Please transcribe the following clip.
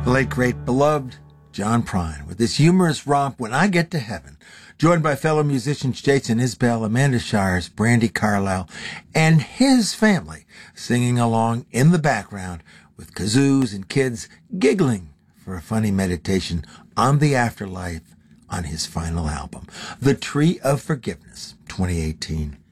The late, great, beloved John Prine with this humorous romp, When I Get to Heaven, joined by fellow musicians Jason Isbell, Amanda Shires, Brandy Carlisle, and his family singing along in the background with kazoos and kids giggling for a funny meditation on the afterlife on his final album, The Tree of Forgiveness, 2018.